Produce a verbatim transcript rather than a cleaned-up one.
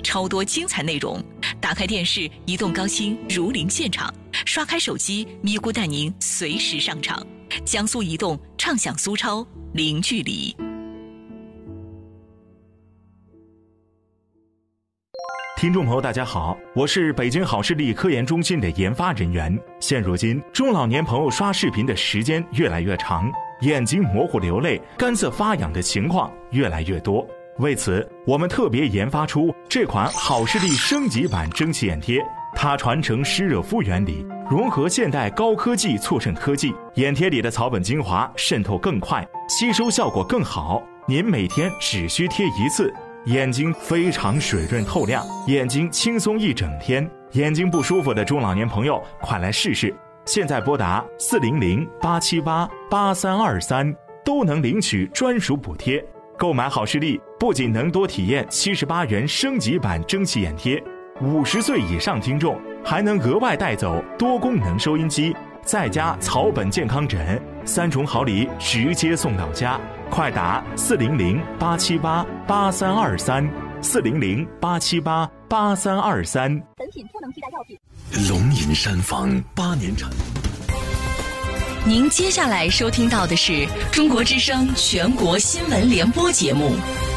超多精彩内容。打开电视，移动高清如临现场；刷开手机，咪咕带您随时上场。江苏移动畅享苏超，零距离。 听众朋友大家好，我是北京好视力科研中心的研发人员。现如今中老年朋友刷视频的时间越来越长，眼睛模糊流泪、干涩发痒的情况越来越多。为此，我们特别研发出这款好视力升级版蒸汽眼贴，它传承湿热敷原理，融合现代高科技促渗科技，眼贴里的草本精华渗透更快，吸收效果更好。您每天只需贴一次，眼睛非常水润透亮，眼睛轻松一整天。眼睛不舒服的中老年朋友，快来试试！现在拨打四零零八七八八三二三，都能领取专属补贴。购买好视力不仅能多体验七十八元升级版蒸汽眼贴，五十岁以上听众还能额外带走多功能收音机，再加草本健康枕，三重好礼直接送到家。快打四零零八七八八三二三，四零零八七八八三二三。 本品不能替代药品。 龙吟山房八年产。 您接下来收听到的是中国之声全国新闻联播节目。